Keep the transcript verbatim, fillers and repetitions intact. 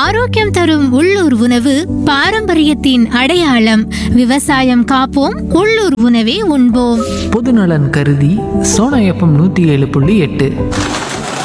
ஆரோக்கியம் தரும் உள்ளூர் உணவு பாரம்பரியத்தின் அடையாளம். விவசாயம் காப்போம், உள்ளூர் உணவே உண்போம். பொதுநலன் கருதி சோனா எஃப்எம் நூற்றி ஏழு புள்ளி எட்டு.